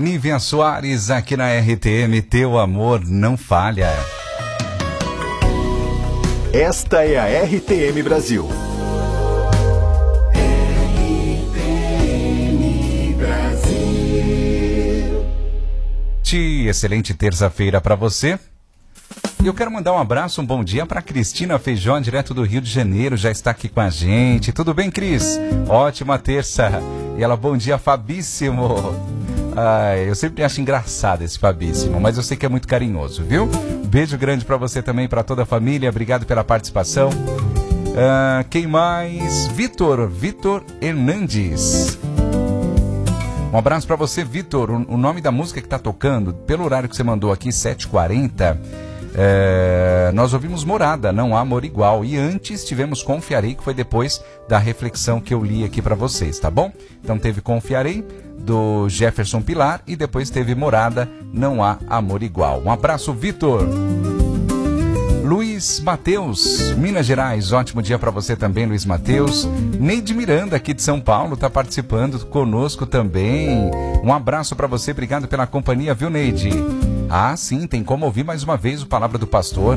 Nívia Soares aqui na RTM, teu amor não falha. Esta é a RTM Brasil. RTM Brasil. Excelente terça-feira para você. E eu quero mandar um abraço, um bom dia para Cristina Feijó, direto do Rio de Janeiro, já está aqui com a gente. Tudo bem, Cris? Ótima terça. E ela, bom dia, Fabíssimo. Eu sempre acho engraçado esse Fabíssimo, mas eu sei que é muito carinhoso, viu? Beijo grande para você também, para toda a família. Obrigado pela participação. Quem mais? Vitor Hernandes. Um abraço para você, Vitor. O nome da música que está tocando, pelo horário que você mandou aqui, 7h40, nós ouvimos Morada, Não Há Amor Igual. E antes tivemos Confiarei, que foi depois da reflexão que eu li aqui para vocês, tá bom? Então teve Confiarei, do Jefferson Pilar, e depois teve Morada, Não Há Amor Igual. Um abraço, Vitor. Luiz Mateus, Minas Gerais, ótimo dia para você também, Luiz Mateus. Neide Miranda, aqui de São Paulo, está participando conosco também. Um abraço para você, obrigado pela companhia, viu, Neide? Sim, tem como ouvir mais uma vez o Palavra do Pastor.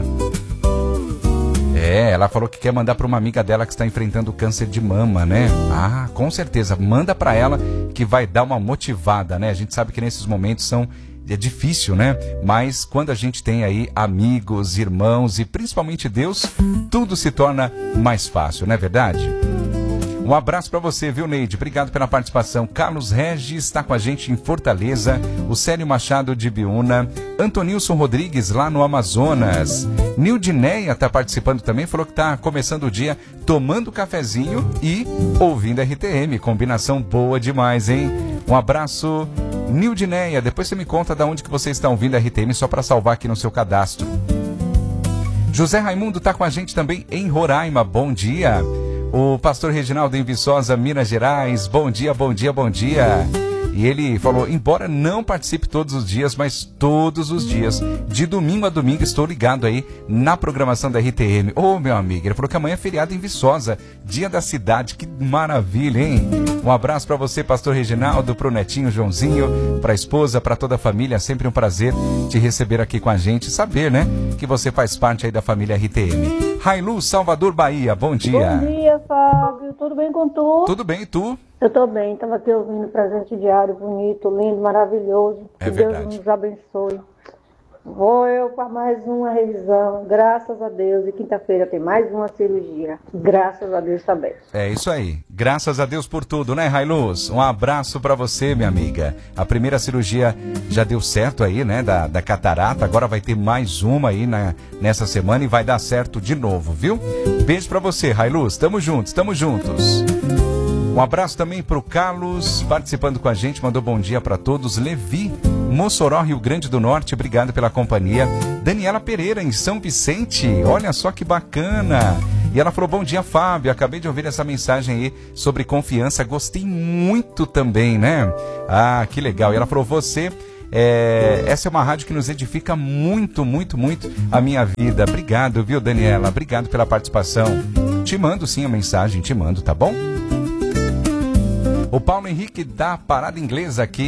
Ela falou que quer mandar para uma amiga dela que está enfrentando câncer de mama, né? Com certeza, manda para ela que vai dar uma motivada, né? A gente sabe que nesses momentos é difícil, né? Mas quando a gente tem aí amigos, irmãos e principalmente Deus, tudo se torna mais fácil, não é verdade? Um abraço para você, viu, Neide? Obrigado pela participação. Carlos Regis está com a gente em Fortaleza. O Célio Machado de Biúna. Antonilson Rodrigues lá no Amazonas. Nildineia está participando também. Falou que está começando o dia tomando cafezinho e ouvindo RTM. Combinação boa demais, hein? Um abraço, Nildineia. Depois você me conta de onde que você está ouvindo a RTM, só para salvar aqui no seu cadastro. José Raimundo está com a gente também em Roraima. Bom dia. O pastor Reginaldo em Viçosa, Minas Gerais. Bom dia, bom dia, bom dia. E ele falou, embora não participe todos os dias, mas todos os dias, de domingo a domingo, estou ligado aí na programação da RTM. Meu amigo, ele falou que amanhã é feriado em Viçosa, dia da cidade. Que maravilha, hein? Um abraço para você, pastor Reginaldo, pro netinho Joãozinho, pra esposa, pra toda a família. Sempre um prazer te receber aqui com a gente, saber, né, que você faz parte aí da família RTM. Railu, Salvador, Bahia, bom dia. Bom dia, Fábio. Tudo bem com tu? Tudo bem, e tu? Eu tô bem, estava aqui ouvindo o presente diário, bonito, lindo, maravilhoso. É que verdade. Deus nos abençoe. Vou eu para mais uma revisão, graças a Deus. E quinta-feira tem mais uma cirurgia, graças a Deus também. É isso aí, graças a Deus por tudo, né, Railuz? Um abraço para você, minha amiga. A primeira cirurgia já deu certo aí, né, da catarata. Agora vai ter mais uma aí nessa semana e vai dar certo de novo, viu? Beijo para você, Railuz. Tamo juntos, tamo juntos. Um abraço também pro Carlos, participando com a gente, mandou bom dia para todos. Levi, Mossoró, Rio Grande do Norte, obrigado pela companhia. Daniela Pereira, em São Vicente, olha só que bacana. E ela falou, bom dia, Fábio, acabei de ouvir essa mensagem aí sobre confiança, gostei muito também, né? Que legal. E ela falou, essa é uma rádio que nos edifica muito, muito, muito a minha vida. Obrigado, viu, Daniela? Obrigado pela participação. Te mando sim a mensagem, te mando, tá bom? O Paulo Henrique da Parada Inglesa aqui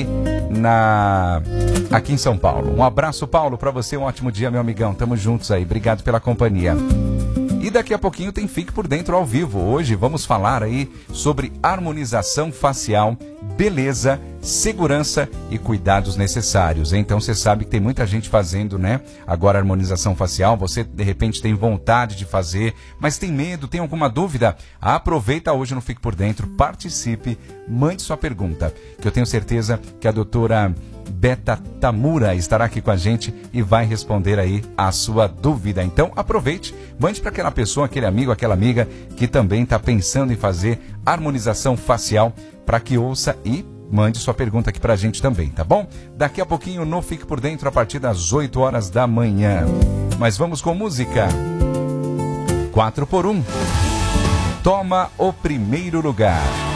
em São Paulo. Um abraço, Paulo, para você, um ótimo dia, meu amigão. Tamo juntos aí, obrigado pela companhia. E daqui a pouquinho tem Fique por Dentro ao vivo. Hoje vamos falar aí sobre harmonização facial, beleza, segurança e cuidados necessários. Então você sabe que tem muita gente fazendo, né? Agora harmonização facial, você de repente tem vontade de fazer, mas tem medo, tem alguma dúvida? Aproveita hoje no Fique por Dentro, participe, mande sua pergunta, que eu tenho certeza que a doutora Beta Tamura estará aqui com a gente e vai responder aí a sua dúvida. Então aproveite, mande para aquela pessoa, aquele amigo, aquela amiga que também está pensando em fazer harmonização facial, para que ouça e mande sua pergunta aqui para a gente também, tá bom? Daqui a pouquinho no Fique por Dentro, a partir das 8 horas da manhã. Mas vamos com música. 4x1. Toma o primeiro lugar.